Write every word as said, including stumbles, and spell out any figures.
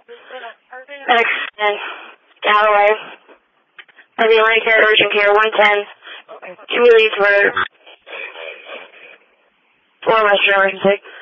Next, and Galloway. For the Atlantic Care Urgent Care, one ten. Two leads for four Western Emergency.